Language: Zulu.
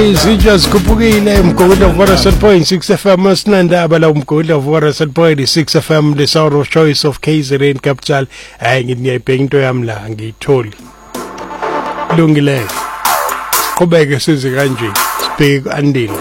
izitsha zikhuphukile umgodi of water set point 6 FM sinandaba la umgodi of water set point 6 FM the sound of choice of KZN capital hayi ngithi ngiyayibheka into yami la ngiyitholi lungile qhubeke size kanje sibheke andile